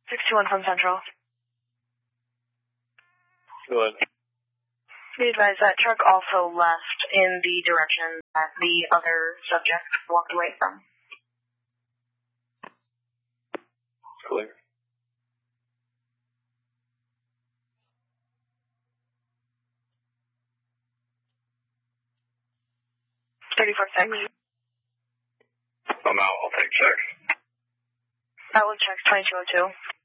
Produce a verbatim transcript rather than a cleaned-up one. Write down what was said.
six two one from Central. Go ahead. Be advised that truck also left in the direction that the other subject walked away from. Clear. thirty-four six. I'm out. I'll take checks. Outlet checks twenty-two oh two.